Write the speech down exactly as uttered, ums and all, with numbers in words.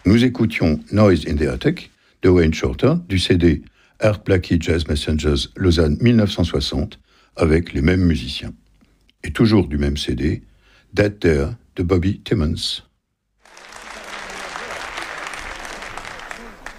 Nous écoutions Noise in the Attic de Wayne Shorter du C D Art Blakey Jazz Messengers Lausanne mille neuf cent soixante avec les mêmes musiciens. Et toujours du même C D, Dead There de Bobby Timmons.